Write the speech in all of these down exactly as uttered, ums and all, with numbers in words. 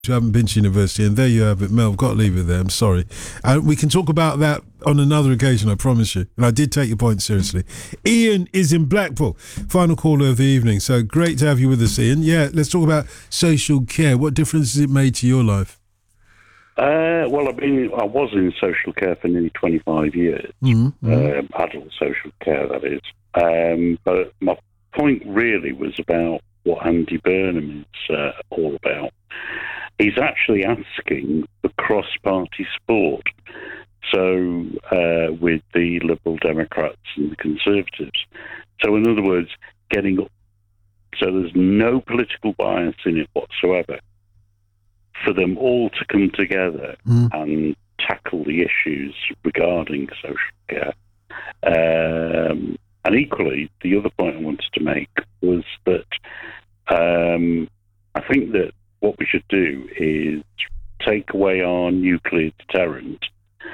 who haven't been to university, and there you have it, Mel. I've got to leave it there. I'm sorry. Uh, we can talk about that on another occasion, I promise you. And I did take your point seriously. Ian is in Blackpool. Final caller of the evening. So great to have you with us, Ian. Yeah, let's talk about social care. What difference has it made to your life? Uh, well, I've been, I was in social care for nearly twenty-five years, mm-hmm. um, adult social care, that is. Um, but my point really was about what Andy Burnham is uh, all about. He's actually asking for cross-party support. So uh, with the Liberal Democrats and the Conservatives. So in other words, getting up. So there's no political bias in it whatsoever. For them all to come together mm. and tackle the issues regarding social care. Um, and equally, the other point I wanted to make was that um, I think that what we should do is take away our nuclear deterrent,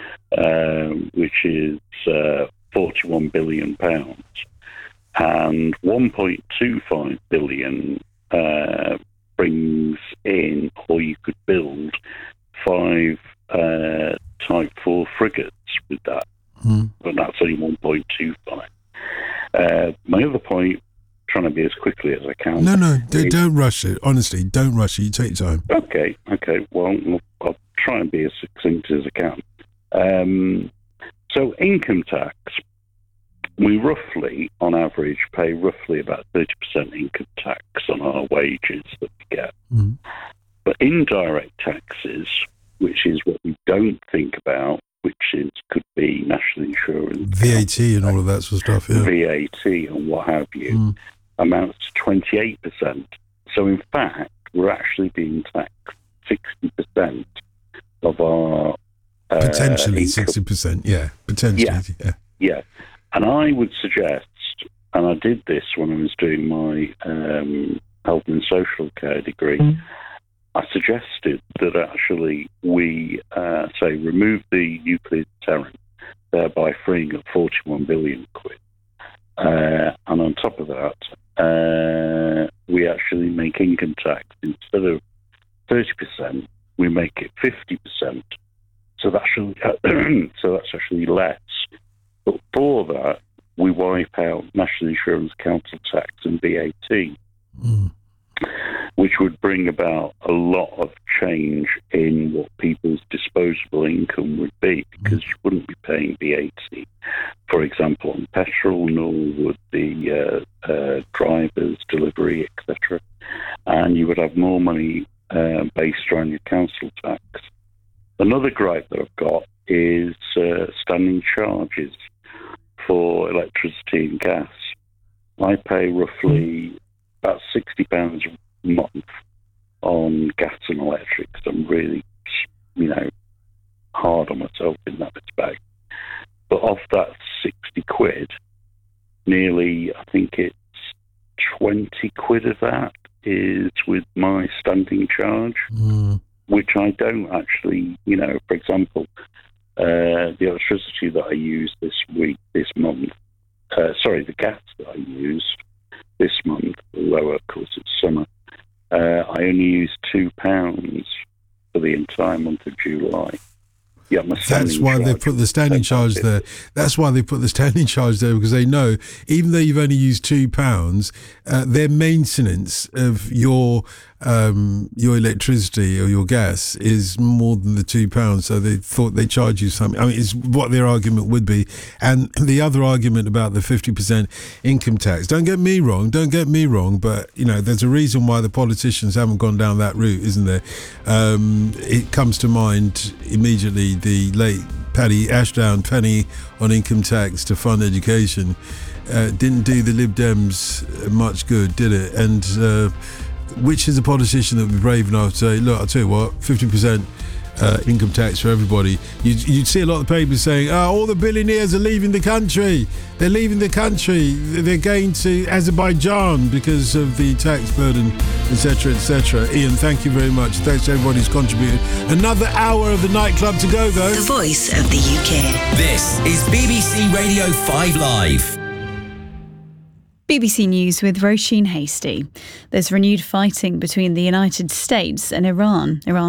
um, which is uh, forty-one billion pounds, and one point two five billion uh, brings in, or you could build five uh, Type four frigates with that, mm. but that's only one point two five. Uh, my other point, trying to be as quickly as I can. No, no, is, don't rush it. Honestly, don't rush it. You take your time. Okay, okay. Well, I'll try and be as succinct as I can. Um, so income tax, we roughly, on average, pay roughly about thirty percent income tax on our wages that we get. Mm-hmm. But indirect taxes, which is what we don't think about, which is could be national insurance, V A T and all of that sort of stuff, yeah. V A T and what have you, mm. amounts to twenty-eight percent. So in fact, we're actually being taxed sixty percent of our uh, potentially income. sixty percent, yeah, potentially, yeah. yeah. Yeah. And I would suggest, and I did this when I was doing my um, health and social care degree, mm. I suggested that actually we, uh, say, remove the nuclear deterrent, thereby freeing up forty-one billion quid. Uh, and on top of that, uh, we actually make income tax, instead of thirty percent, we make it fifty percent. So that's actually, so that's actually less. But for that, we wipe out national insurance, council tax and V A T, mm. which would bring about a lot of change in what people's disposable income would be, because you wouldn't be paying V A T, for example, on petrol, nor would the uh, uh, drivers, delivery, et cetera. And you would have more money uh, based around your council tax. Another gripe that I've got is uh, standing charges for electricity and gas. I pay roughly about sixty pounds a month on gas and electric, because I'm really, you know, hard on myself in that respect. But of that sixty quid, nearly, I think it's twenty quid of that is with my standing charge, mm. which I don't actually, you know, for example, Uh, the electricity that I used this week, this month, uh, sorry, the gas that I used this month, although of course it's summer, uh, I only used two pounds for the entire month of July. Yeah, that's why they put the standing charge there. That's why they put the standing charge there, because they know, even though you've only used two pounds, uh, their maintenance of your um, your electricity or your gas is more than the two pounds. So they thought they charge you something. I mean, it's what their argument would be. And the other argument about the fifty percent income tax. Don't get me wrong. Don't get me wrong. But you know, there's a reason why the politicians haven't gone down that route, isn't there? Um, it comes to mind immediately. The late Paddy Ashdown penny on income tax to fund education uh, didn't do the Lib Dems much good, did it? And uh, which is a politician that would be brave enough to say, look, I'll tell you what, fifty percent uh, income tax for everybody. You'd, you'd see a lot of the papers saying, oh, all the billionaires are leaving the country. They're leaving the country. They're going to Azerbaijan because of the tax burden, et cetera, et cetera. Ian, thank you very much. Thanks to everybody who's contributed. Another hour of the nightclub to go, though. The voice of the U K. This is B B C Radio five Live. B B C News with Roisin Hasty. There's renewed fighting between the United States and Iran. Iran